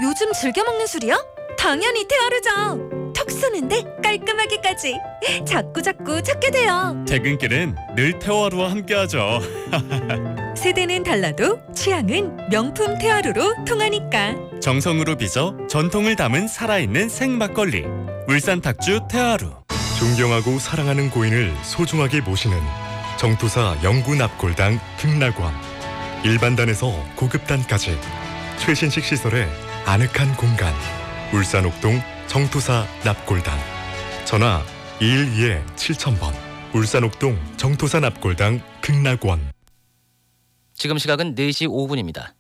요즘 즐겨 먹는 술이야? 당연히 테아르죠. 턱 쏘는데 깔끔하게까지. 자꾸 찾게 돼요. 퇴근길은 늘 테아루와 함께하죠. 세대는 달라도 취향은 명품 테아루로 통하니까. 정성으로 빚어 전통을 담은 살아있는 생막걸리. 울산 탁주 테아루. 존경하고 사랑하는 고인을 소중하게 모시는 정토사 영구 납골당 극락원. 일반단에서 고급단까지 최신식 시설의 아늑한 공간. 울산 옥동 정토사 납골당. 전화 212-7000번. 울산 옥동 정토사 납골당 극락원. 지금 시각은 4시 5분입니다.